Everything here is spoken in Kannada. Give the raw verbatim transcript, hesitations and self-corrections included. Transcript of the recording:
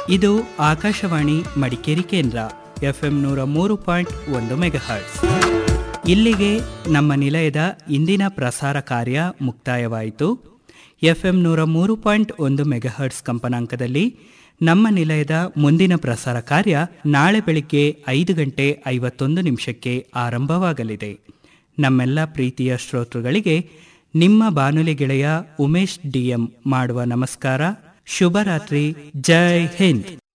ಇದು ಆಕಾಶವಾಣಿ ಮಡಿಕೇರಿ ಕೇಂದ್ರ ಎಫ್ಎಂ ನೂರ ಮೂರು ಪಾಯಿಂಟ್ ಒಂದು ಮೆಗಾಹರ್ಟ್ಸ್. ಇಲ್ಲಿಗೆ ನಮ್ಮ ನಿಲಯದ ಇಂದಿನ ಪ್ರಸಾರ ಕಾರ್ಯ ಮುಕ್ತಾಯವಾಯಿತು. ಎಫ್ಎಂ ನೂರ ಮೂರು ಪಾಯಿಂಟ್ ಒಂದು ಮೆಗಾಹರ್ಟ್ಸ್ ಕಂಪನಾಂಕದಲ್ಲಿ ನಮ್ಮ ನಿಲಯದ ಮುಂದಿನ ಪ್ರಸಾರ ಕಾರ್ಯ ನಾಳೆ ಬೆಳಿಗ್ಗೆ ಐದು ಗಂಟೆ ಐವತ್ತೊಂದು ನಿಮಿಷಕ್ಕೆ ಆರಂಭವಾಗಲಿದೆ. ನಮ್ಮೆಲ್ಲ ಪ್ರೀತಿಯ ಶ್ರೋತೃಗಳಿಗೆ ನಿಮ್ಮ ಬಾನುಲಿ ಗೆಳೆಯ ಉಮೇಶ್ ಡಿಎಂ ಮಾಡುವ ನಮಸ್ಕಾರ. ಶುಭರಾತ್ರಿ. ಜೈ ಹಿಂದ್.